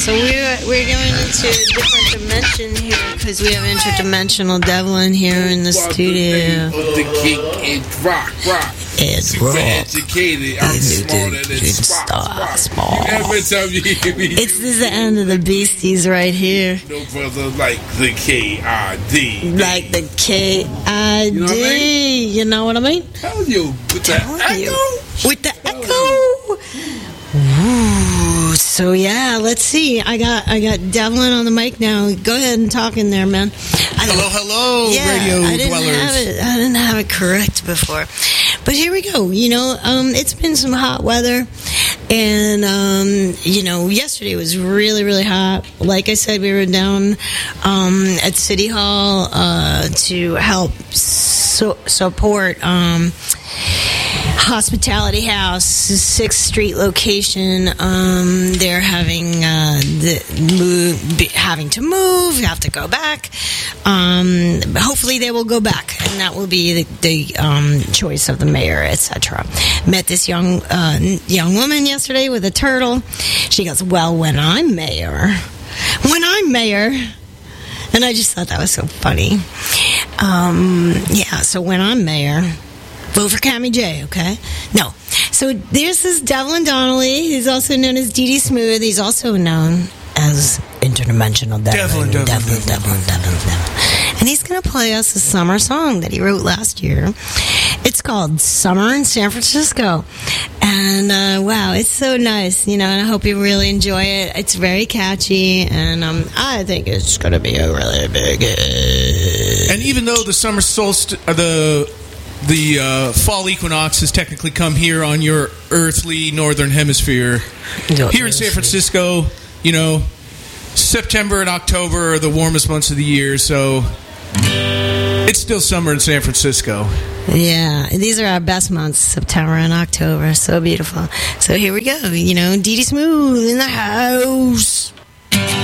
So we're going into a different dimension here because we have interdimensional Devlin here in the studio. The king is rock. It's Super rock. educated. I'm smarter than Spock. Every time you hear me, This is the end of the Beasties right here. no brother like the KID. Like the KID. You know what I mean? Tell you with the echo. With the echo. Ooh, so yeah, let's see. I got Devlin on the mic now. Go ahead and talk in there, man. Hello, Yeah, radio I didn't dwellers. I didn't have it correct before. But here we go. It's been some hot weather. And, yesterday was really, really hot. Like I said, we were down at City Hall to help support Hospitality House, 6th Street location. They're having having to move, have to go back. Hopefully they will go back, and that will be the choice of the mayor, etc. Met this young woman yesterday with a turtle. She goes, "Well, when I'm mayor," and I just thought that was so funny. So when I'm mayor, vote for Cammie J, okay? No. So there's this Devlin Donnelly. He's also known as Dee Dee Smooth. He's also known as Interdimensional Devlin. Devlin. And he's going to play us a summer song that he wrote last year. It's called Summer in San Francisco. And, wow, it's so nice, and I hope you really enjoy it. It's very catchy, and I think it's going to be a really big hit. And even though the summer solstice, the fall equinox has technically come here on your earthly northern hemisphere, here in San Francisco, September and October are the warmest months of the year, so it's still summer in San Francisco. Yeah, these are our best months, September and October. So beautiful. So here we go. Dee Dee Smooth in the house.